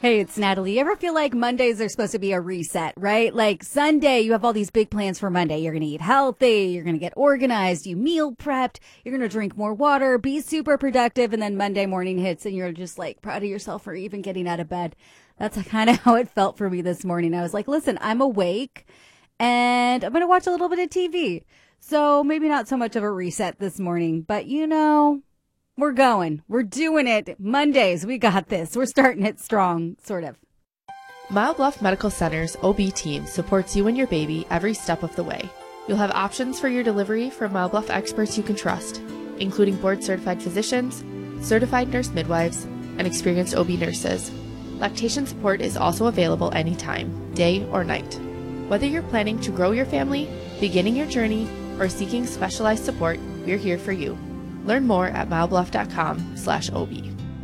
Hey, it's Natalie. You ever feel like Mondays are supposed to be a reset, right? Like Sunday, you have all these big plans for Monday. You're going to eat healthy. You're going to get organized. You meal prepped. You're going to drink more water, be super productive. And then Monday morning hits and you're just like proud of yourself for even getting out of bed. That's kind of how it felt for me this morning. I was like, listen, I'm awake and I'm going to watch a little bit of TV. So maybe not so much of a reset this morning, but we're going. We're doing it. Mondays, we got this. We're starting it strong, sort of. Mile Bluff Medical Center's OB team supports you and your baby every step of the way. You'll have options for your delivery from Mile Bluff experts you can trust, including board-certified physicians, certified nurse midwives, and experienced OB nurses. Lactation support is also available anytime, day or night. Whether you're planning to grow your family, beginning your journey, or seeking specialized support, we're here for you. Learn more at milebluff.com/OB.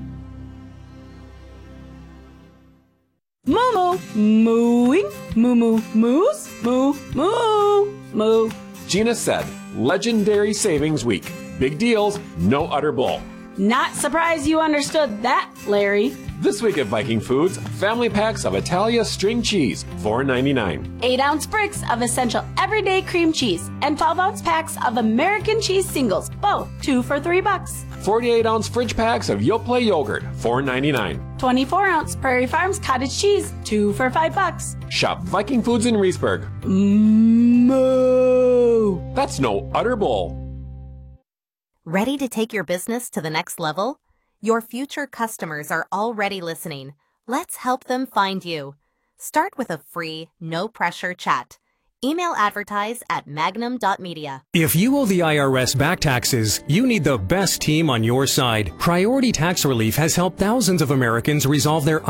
Moo mooing, moo moose, moo moo. Gina said, Legendary Savings Week. Big deals, no utter bull. Not surprised you understood that, Larry. This week at Viking Foods, family packs of Italia string cheese, $4.99. 8-ounce bricks of essential everyday cream cheese and 12-ounce packs of American cheese singles, both 2 for $3. 48-ounce fridge packs of Yoplait yogurt, $4.99. 24-ounce Prairie Farms cottage cheese, 2 for $5. Shop Viking Foods in Reesburg. Moo. That's no utter bull. Ready to take your business to the next level? Your future customers are already listening. Let's help them find you. Start with a free, no-pressure chat. Email advertise at magnum.media. If you owe the IRS back taxes, you need the best team on your side. Priority Tax Relief has helped thousands of Americans resolve their